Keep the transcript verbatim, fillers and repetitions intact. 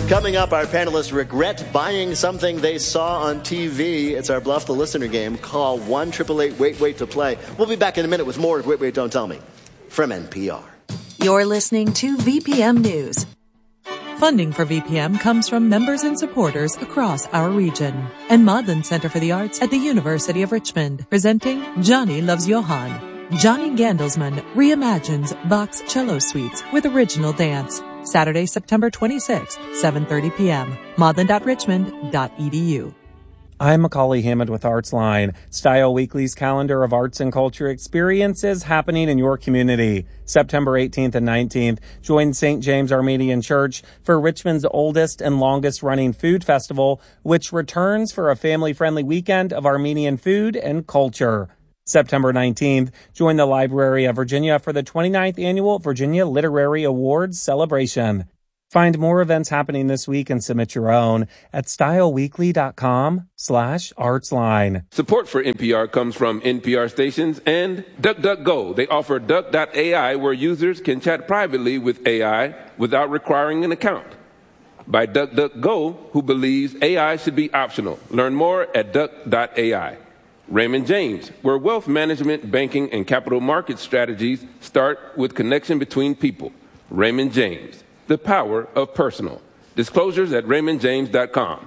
Coming up, our panelists regret buying something they saw on T V. It's our Bluff the Listener game. Call one eight eight eight wait wait to play. We'll be back in a minute with more of Wait, Wait, Don't Tell Me from N P R. You're listening to V P M News. Funding for V P M comes from members and supporters across our region. And Maudlin Center for the Arts at the University of Richmond, presenting Johnny Loves Johann. Johnny Gandelsman reimagines Bach's Cello Suites with original dance. Saturday, September twenty-sixth, seven thirty p.m. maudlin dot richmond dot e d u. I'm Macaulay Hammond with ArtsLine, Style Weekly's calendar of arts and culture experiences happening in your community. September eighteenth and nineteenth, join Saint James Armenian Church for Richmond's oldest and longest-running food festival, which returns for a family-friendly weekend of Armenian food and culture. September nineteenth, join the Library of Virginia for the twenty-ninth Annual Virginia Literary Awards celebration. Find more events happening this week and submit your own at styleweekly.com slash artsline. Support for N P R comes from N P R stations and DuckDuckGo. They offer duck dot a i, where users can chat privately with A I without requiring an account. By DuckDuckGo, who believes A I should be optional. Learn more at duck dot a i. Raymond James, where wealth management, banking, and capital market strategies start with connection between people. Raymond James, the power of personal. Disclosures at raymond james dot com.